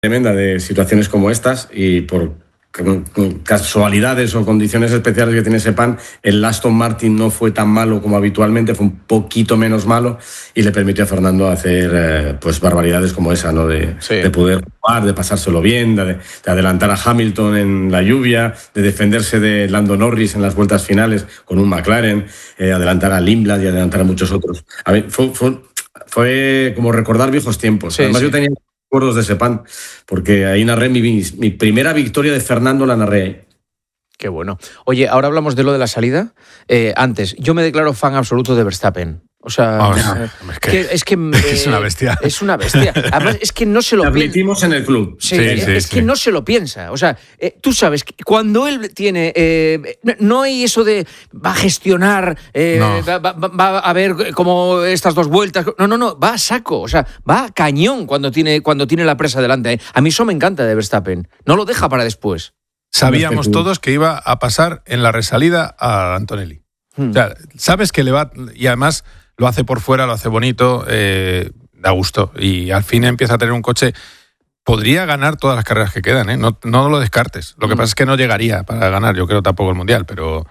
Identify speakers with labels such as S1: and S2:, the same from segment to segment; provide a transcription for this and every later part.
S1: tremenda de situaciones como estas y por casualidades o condiciones especiales que tiene Sepang, el Aston Martin no fue tan malo como habitualmente, fue un poquito menos malo y le permitió a Fernando hacer pues barbaridades como esa, ¿no? De poder jugar, de pasárselo bien, de adelantar a Hamilton en la lluvia, de defenderse de Lando Norris en las vueltas finales con un McLaren, adelantar a Lindblad y adelantar a muchos otros. A ver, fue como recordar viejos tiempos. Además, yo tenía recuerdos de Sepang, porque ahí narré mi primera victoria de Fernando, la narré ahí.
S2: Qué bueno. Oye, ahora hablamos de lo de la salida. Antes, yo me declaro fan absoluto de Verstappen. O sea, es una bestia. Es una bestia. Además, es que no se lo piensa.
S1: Admitimos en el club.
S2: Que no se lo piensa. O sea, tú sabes, que cuando él tiene... no hay eso de va a gestionar, va a ver como estas dos vueltas. No, va a saco. O sea, va a cañón cuando tiene la presa delante. A mí eso me encanta de Verstappen. No lo deja para después.
S3: Sabíamos todos que iba a pasar en la resalida a Antonelli. O sea, sabes que le va... Y además... Lo hace por fuera, lo hace bonito, da gusto. Y al fin empieza a tener un coche. Podría ganar todas las carreras que quedan, ¿eh? No lo descartes. Lo que pasa es que no llegaría para ganar, yo creo tampoco el Mundial, pero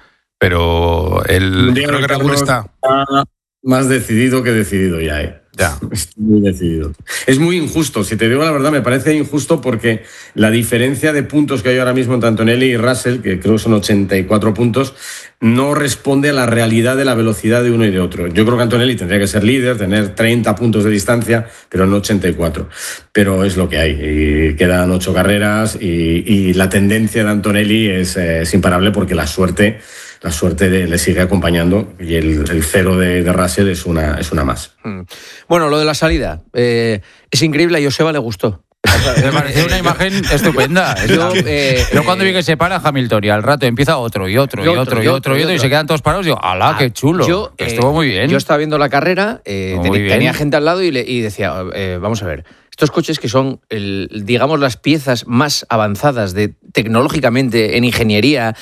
S3: el creo que Red Bull está
S1: más decidido que decidido ya, ¿eh?
S3: Ya.
S1: Estoy muy decidido. Es muy injusto, si te digo la verdad, me parece injusto porque la diferencia de puntos que hay ahora mismo entre Antonelli y Russell, que creo que son 84 puntos, no responde a la realidad de la velocidad de uno y de otro. Yo creo que Antonelli tendría que ser líder, tener 30 puntos de distancia, pero no 84. Pero es lo que hay. Y quedan 8 carreras y la tendencia de Antonelli es imparable porque la suerte le sigue acompañando y el cero de Russell es una más.
S2: Bueno, lo de la salida es increíble, a Joseba le gustó.
S4: Me pareció una imagen estupenda. Yo cuando vi que se para Hamilton y al rato empieza otro y se quedan todos parados, digo, ¡hala, qué chulo! Estuvo muy bien.
S2: Yo estaba viendo la carrera, tenía gente al lado y decía, vamos a ver, estos coches que son, digamos, las piezas más avanzadas tecnológicamente, en ingeniería,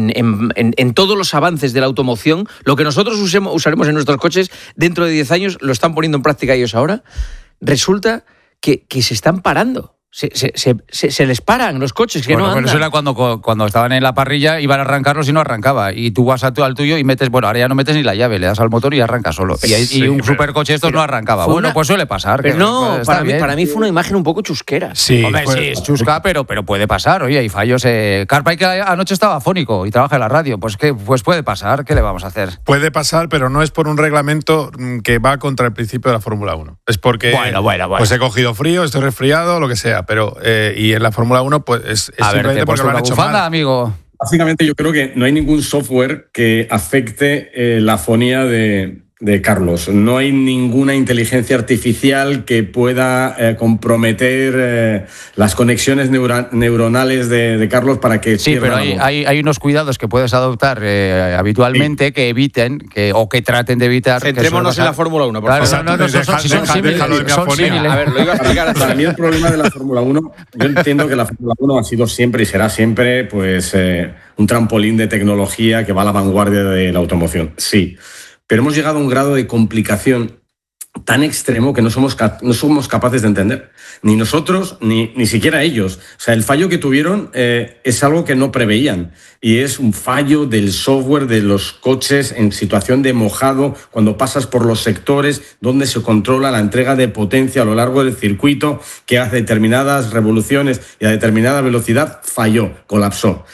S2: en todos los avances de la automoción, lo que nosotros usaremos en nuestros coches dentro de 10 años, lo están poniendo en práctica ellos ahora. Resulta que se están parando. Se les paran los coches que no andan.
S4: Pero eso era cuando estaban en la parrilla, iban a arrancarlos y no arrancaba. Y tú vas al tuyo y metes, ahora ya no metes ni la llave, le das al motor y arranca solo. Y un supercoche estos no arrancaba. Pues suele pasar.
S2: Pero para mí fue una imagen un poco chusquera.
S4: Sí, hombre, sí, es chusca, pero puede pasar. Oye, hay fallos. Carpay, que anoche estaba afónico y trabaja en la radio. Pues puede pasar. ¿Qué le vamos a hacer?
S3: Puede pasar, pero no es por un reglamento que va contra el principio de la Fórmula 1. Es porque pues he cogido frío, estoy resfriado, lo que sea. Pero y en la Fórmula 1 pues es simplemente porque lo han hecho mal.
S4: Amigo.
S1: Básicamente yo creo que no hay ningún software que afecte la fonía de Carlos. No hay ninguna inteligencia artificial que pueda comprometer las conexiones neuronales de Carlos para que...
S4: Sí, pero hay unos cuidados que puedes adoptar habitualmente que eviten o que traten de evitar...
S2: Centrémonos en la Fórmula 1, por favor.
S4: Son símiles.
S1: A ver, lo iba a explicar. Para mí el problema de la Fórmula 1, yo entiendo que la Fórmula 1 ha sido siempre y será siempre pues un trampolín de tecnología que va a la vanguardia de la automoción. Sí. Pero hemos llegado a un grado de complicación tan extremo que no somos capaces de entender. Ni nosotros, ni siquiera ellos. O sea, el fallo que tuvieron es algo que no preveían. Y es un fallo del software de los coches en situación de mojado, cuando pasas por los sectores donde se controla la entrega de potencia a lo largo del circuito, que hace determinadas revoluciones y a determinada velocidad, falló, colapsó.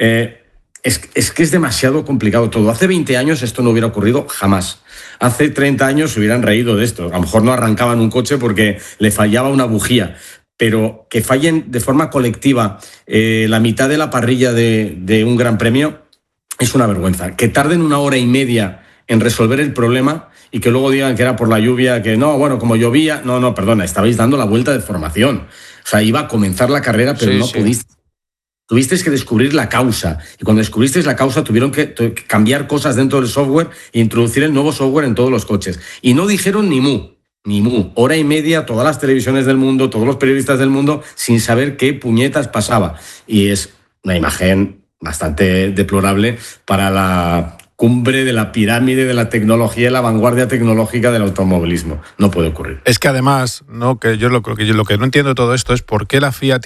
S1: Es que es demasiado complicado todo. Hace 20 años esto no hubiera ocurrido jamás. Hace 30 años se hubieran reído de esto. A lo mejor no arrancaban un coche porque le fallaba una bujía. Pero que fallen de forma colectiva la mitad de la parrilla de un gran premio es una vergüenza. Que tarden 1 hora y media en resolver el problema y que luego digan que era por la lluvia, que no, bueno, como llovía... No, perdona, estabais dando la vuelta de formación. O sea, iba a comenzar la carrera, pero no pudiste. Tuvisteis que descubrir la causa y cuando descubristeis la causa tuvieron que cambiar cosas dentro del software e introducir el nuevo software en todos los coches. Y no dijeron ni mu. 1 hora y media, todas las televisiones del mundo, todos los periodistas del mundo, sin saber qué puñetas pasaba. Y es una imagen bastante deplorable para cumbre de la pirámide de la tecnología y la vanguardia tecnológica del automovilismo. No puede ocurrir.
S3: Es que además, ¿no? Que yo lo que no entiendo de todo esto es por qué la FIA